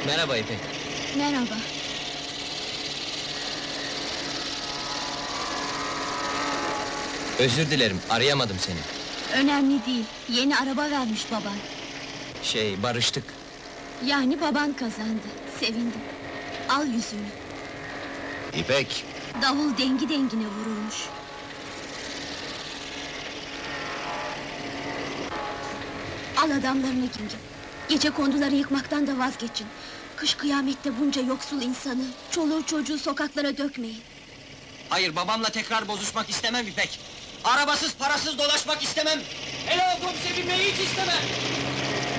Merhaba İpek. Merhaba. Özür dilerim, arayamadım seni. Önemli değil. Yeni araba vermiş baban. Barıştık. Yani baban kazandı. Sevindim. Al yüzünü. İpek! Davul dengi dengine vurulmuş. Al adamlarını gingin. Gece konduları yıkmaktan da vazgeçin. Kış kıyamette bunca yoksul insanı, çoluğu çocuğu sokaklara dökmeyin. Hayır, babamla tekrar bozuşmak istemem İpek! Arabasız, parasız dolaşmak istemem! Hele otobüse binmeyi hiç istemem!